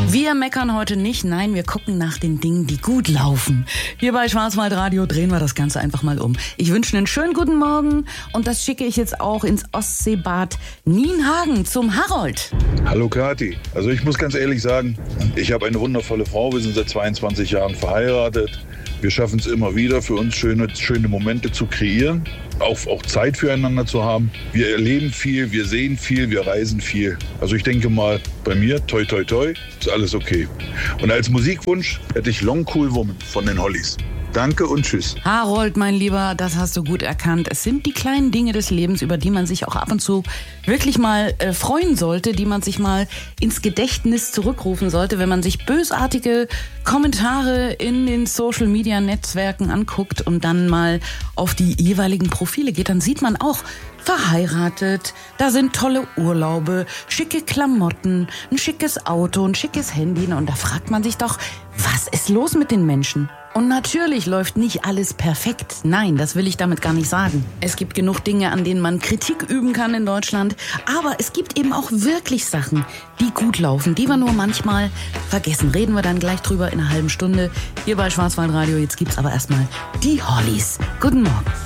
Wir meckern heute nicht, nein, wir gucken nach den Dingen, die gut laufen. Hier bei Schwarzwaldradio drehen wir das Ganze einfach mal um. Ich wünsche einen schönen guten Morgen und das schicke ich jetzt auch ins Ostseebad Nienhagen zum Harold. Hallo Kathi, also ich muss ganz ehrlich sagen, ich habe eine wundervolle Frau, wir sind seit 22 Jahren verheiratet. Wir schaffen es immer wieder, für uns schöne Momente zu kreieren, auch Zeit füreinander zu haben. Wir erleben viel, wir sehen viel, wir reisen viel. Also ich denke mal, bei mir, toi toi toi, ist alles okay. Und als Musikwunsch hätte ich Long Cool Woman von den Hollies. Danke und tschüss. Harold, mein Lieber, das hast du gut erkannt. Es sind die kleinen Dinge des Lebens, über die man sich auch ab und zu wirklich mal freuen sollte, die man sich mal ins Gedächtnis zurückrufen sollte, wenn man sich bösartige Kommentare in den Social-Media-Netzwerken anguckt und dann mal auf die jeweiligen Profile geht. Dann sieht man auch, verheiratet, da sind tolle Urlaube, schicke Klamotten, ein schickes Auto, ein schickes Handy. Und da fragt man sich doch, was ist los mit den Menschen? Und natürlich läuft nicht alles perfekt. Nein, das will ich damit gar nicht sagen. Es gibt genug Dinge, an denen man Kritik üben kann in Deutschland. Aber es gibt eben auch wirklich Sachen, die gut laufen, die wir nur manchmal vergessen. Reden wir dann gleich drüber in einer halben Stunde hier bei Schwarzwaldradio. Jetzt gibt's aber erstmal die Hollies. Guten Morgen.